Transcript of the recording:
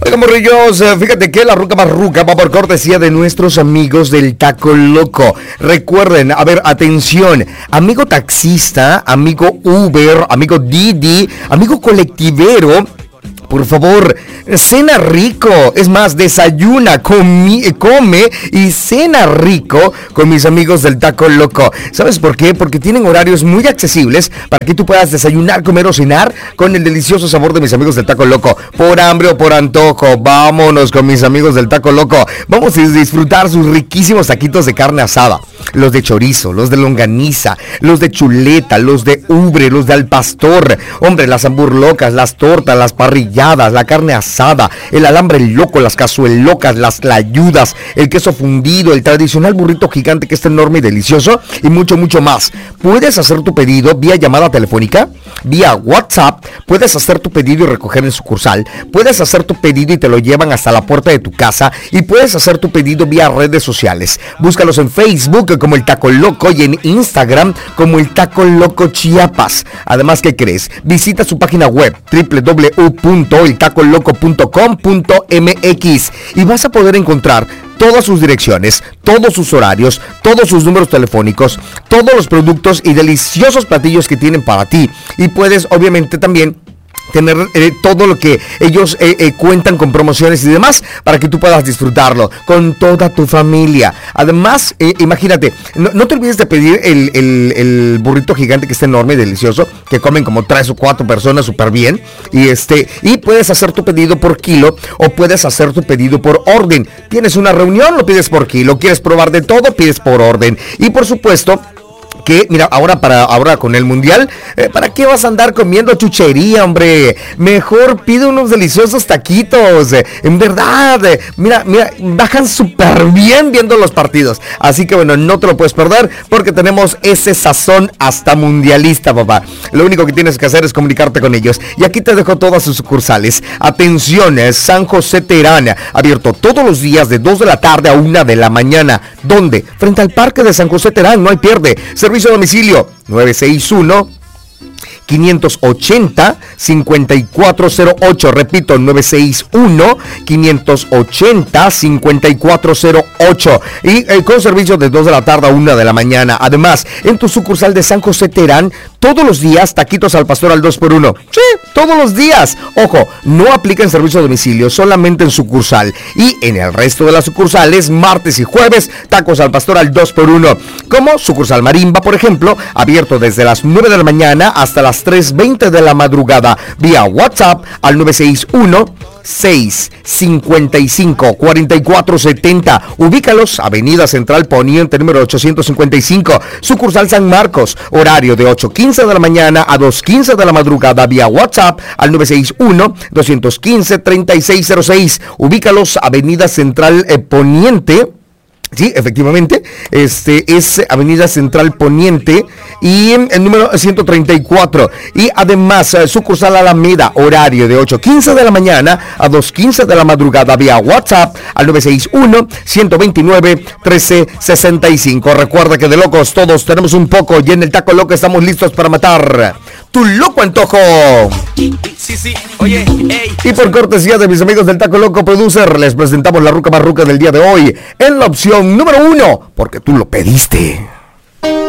Oiga, morrillos, fíjate que la ruca más ruca va por cortesía de nuestros amigos del Taco Loco. Recuerden, a ver, atención, amigo taxista, amigo Uber, amigo Didi, amigo colectivero. Por favor, cena rico. Es más, desayuna, come y cena rico con mis amigos del Taco Loco. ¿Sabes por qué? Porque tienen horarios muy accesibles para que tú puedas desayunar, comer o cenar con el delicioso sabor de mis amigos del Taco Loco. Por hambre o por antojo, vámonos con mis amigos del Taco Loco. Vamos a disfrutar sus riquísimos taquitos de carne asada. Los de chorizo, los de longaniza, los de chuleta, los de ubre, los de al pastor. Hombre, las hamburlocas, las tortas, las parrilladas, la carne asada, el alambre loco, las cazuelocas, las tlayudas, el queso fundido, el tradicional burrito gigante que está enorme y delicioso y mucho, mucho más. Puedes hacer tu pedido vía llamada telefónica, vía WhatsApp, puedes hacer tu pedido y recoger en sucursal, puedes hacer tu pedido y te lo llevan hasta la puerta de tu casa y puedes hacer tu pedido vía redes sociales. Búscalos en Facebook como el Taco Loco y en Instagram como el Taco Loco Chiapas. Además, ¿qué crees? Visita su página web www.eltacoloco.com.mx y vas a poder encontrar todas sus direcciones, todos sus horarios, todos sus números telefónicos, todos los productos y deliciosos platillos que tienen para ti. Y puedes obviamente también tener todo lo que ellos cuentan con promociones y demás para que tú puedas disfrutarlo con toda tu familia. Además, imagínate, no te olvides de pedir el burrito gigante que está enorme y delicioso, que comen como 3 o 4 personas súper bien. Y puedes hacer tu pedido por kilo o puedes hacer tu pedido por orden. Tienes una reunión, lo pides por kilo. Quieres probar de todo, pides por orden. Y por supuesto que, mira, ahora con el mundial, ¿para qué vas a andar comiendo chuchería, hombre? Mejor pide unos deliciosos taquitos. En verdad, mira, bajan súper bien viendo los partidos. Así que bueno, no te lo puedes perder porque tenemos ese sazón hasta mundialista, papá. Lo único que tienes que hacer es comunicarte con ellos. Y aquí te dejo todas sus sucursales. Atención, San José Terán, abierto todos los días de 2 de la tarde a 1 de la mañana. ¿Dónde? Frente al parque de San José Terán, no hay pierde. Servicio a domicilio 961-580-5408. Repito, 961-580-5408. Y con servicio de 2 de la tarde a 1 de la mañana. Además, en tu sucursal de San José Terán, todos los días, taquitos al pastor al 2x1. Sí, todos los días. Ojo, no aplica en servicio a domicilio, solamente en sucursal. Y en el resto de las sucursales, martes y jueves, tacos al pastor al 2x1. Como sucursal Marimba, por ejemplo, abierto desde las 9 de la mañana hasta las 3:20 de la madrugada. Vía WhatsApp al 961-655-4470. Ubícalos, Avenida Central Poniente, número 855. Sucursal San Marcos, horario de 8:15 de la mañana a 2:15 de la madrugada. Vía WhatsApp al 961-215-3606. Ubícalos, Avenida Central Poniente. Sí, efectivamente, es Avenida Central Poniente y el número 134. Y además, sucursal Alameda, horario de 8:15 de la mañana a 2:15 de la madrugada, vía WhatsApp al 961-129-1365. Recuerda que de locos todos tenemos un poco y en el Taco Loco estamos listos para matar tu loco antojo. Sí, oye, ey. Y por cortesía de mis amigos del Taco Loco Producer, les presentamos la ruca más ruca del día de hoy en la opción número 1, porque tú lo pediste.